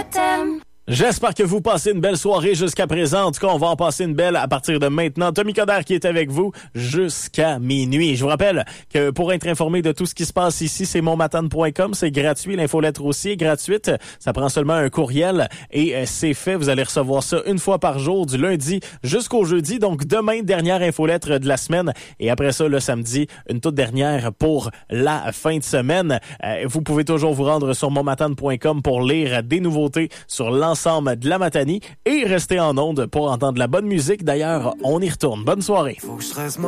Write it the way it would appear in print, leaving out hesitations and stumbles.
t'aime. J'espère que vous passez une belle soirée jusqu'à présent. En tout cas, on va en passer une belle à partir de maintenant. Tommy Coderre qui est avec vous jusqu'à minuit. Je vous rappelle que pour être informé de tout ce qui se passe ici, c'est monmatane.com. C'est gratuit. L'infolettre aussi est gratuite. Ça prend seulement un courriel et c'est fait. Vous allez recevoir ça une fois par jour, du lundi jusqu'au jeudi. Donc demain, dernière infolettre de la semaine. Et après ça, le samedi, une toute dernière pour la fin de semaine. Vous pouvez toujours vous rendre sur monmatane.com pour lire des nouveautés sur l'ensemble de la Matanie et rester en onde pour entendre la bonne musique. D'ailleurs, on y retourne. Bonne soirée.